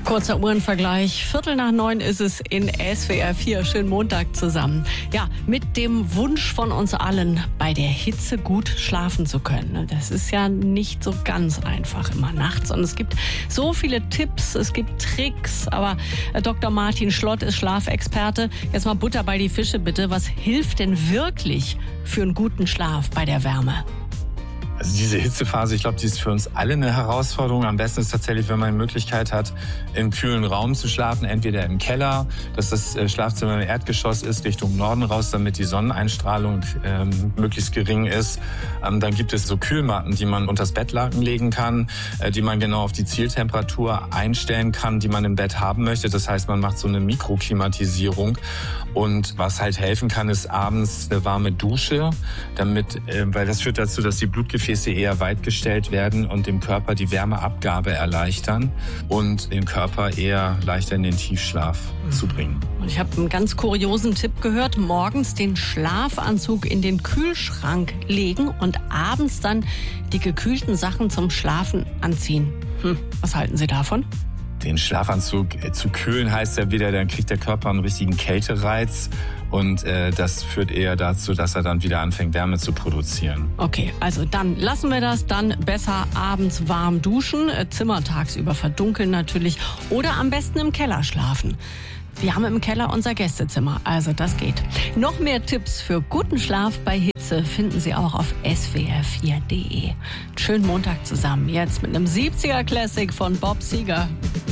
Kurzer Uhrenvergleich. 8:45 ist es in SWR 4. Schönen Montag zusammen. Ja, mit dem Wunsch von uns allen, bei der Hitze gut schlafen zu können. Das ist ja nicht so ganz einfach immer nachts. Und es gibt so viele Tipps, es gibt Tricks. Aber Dr. Martin Schlott ist Schlafexperte. Jetzt mal Butter bei die Fische bitte. Was hilft denn wirklich für einen guten Schlaf bei der Wärme? Also diese Hitzephase, ich glaube, die ist für uns alle eine Herausforderung. Am besten ist tatsächlich, wenn man die Möglichkeit hat, im kühlen Raum zu schlafen, entweder im Keller, dass das Schlafzimmer im Erdgeschoss ist, Richtung Norden raus, damit die Sonneneinstrahlung möglichst gering ist. Dann gibt es so Kühlmatten, die man unters Bettlaken legen kann, die man genau auf die Zieltemperatur einstellen kann, die man im Bett haben möchte. Das heißt, man macht so eine Mikroklimatisierung. Und was halt helfen kann, ist abends eine warme Dusche, damit, weil das führt dazu, dass die Blutgefäße eher weit gestellt werden und dem Körper die Wärmeabgabe erleichtern und den Körper eher leichter in den Tiefschlaf zu bringen. Und ich habe einen ganz kuriosen Tipp gehört, morgens den Schlafanzug in den Kühlschrank legen und abends dann die gekühlten Sachen zum Schlafen anziehen. Was halten Sie davon? Den Schlafanzug zu kühlen heißt ja wieder, dann kriegt der Körper einen richtigen Kältereiz und das führt eher dazu, dass er dann wieder anfängt, Wärme zu produzieren. Okay, also dann lassen wir das, dann besser abends warm duschen, Zimmer tagsüber verdunkeln natürlich oder am besten im Keller schlafen. Wir haben im Keller unser Gästezimmer, also das geht. Noch mehr Tipps für guten Schlaf bei Hitze finden Sie auch auf swr4.de. Schönen Montag zusammen, jetzt mit einem 70er Classic von Bob Seger.